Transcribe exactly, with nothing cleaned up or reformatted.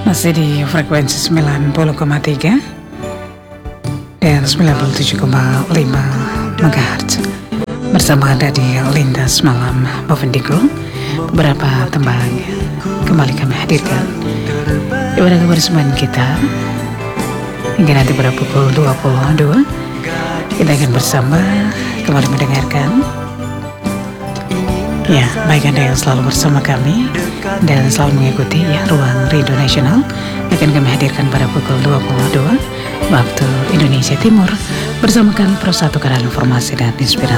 Masih di frekuensi sembilan puluh koma tiga dan sembilan puluh tujuh koma lima megahertz. Bersama Anda di Lintas Malam Bovendigul. Beberapa tembang kembali kami hadirkan pada kebersamaan kita hingga nanti pada pukul dua puluh dua. Kita akan bersama kembali mendengarkan. Ya, baik Anda yang selalu bersama kami dan selalu mengikuti ya Ruang Rindu Nasional akan kami hadirkan pada pukul dua puluh dua waktu Indonesia Timur bersama kami Pro satu Kanal Informasi dan Inspirasi